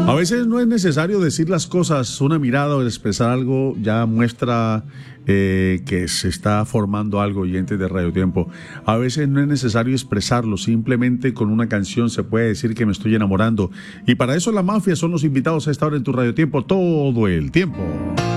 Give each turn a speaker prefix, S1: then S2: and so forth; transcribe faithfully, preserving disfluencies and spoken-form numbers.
S1: A veces no es necesario decir las cosas, una mirada o expresar algo ya muestra eh, que se está formando algo, oyentes de Radio Tiempo. A veces no es necesario expresarlo, simplemente con una canción se puede decir que me estoy enamorando. Y para eso la mafia son los invitados a esta hora en tu Radio Tiempo todo el tiempo.